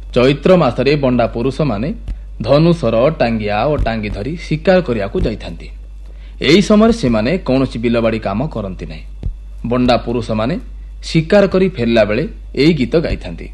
ଚୈତ୍ର ମାସରେ ବଣ୍ଡା ପୁରୁଷମାନେ ଧନୁଶର ଟାଙ୍ଗିଆ ଓ ଟାଙ୍ଗି ଧରି ଶିକାର କରିବାକୁ ଯାଇଥାନ୍ତି। ଏହି ସମୟରେ ସେମାନେ କୌଣସି ବିଲବାଡ଼ି କାମ କରନ୍ତି ନାହିଁ। ବଣ୍ଡା ପୁରୁଷମାନେ ଶିକାର କରି ଫେରିଲା ବେଳେ ଏହି ଗୀତ ଗାଇଥାନ୍ତି।